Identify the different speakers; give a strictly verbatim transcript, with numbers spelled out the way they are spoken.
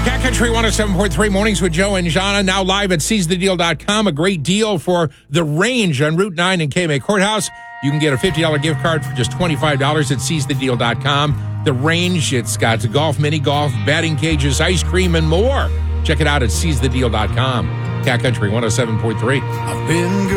Speaker 1: Cat Country one oh seven point three Mornings with Joe and Jana, now live at seize the deal dot com. A great deal for The Range on Route nine in K M A Courthouse. You can get a fifty dollars gift card for just twenty-five dollars at seize the deal dot com. The Range, it's got golf, mini golf, batting cages, ice cream, and more. Check it out at seize the deal dot com. Cat Country one oh seven point three.
Speaker 2: I've been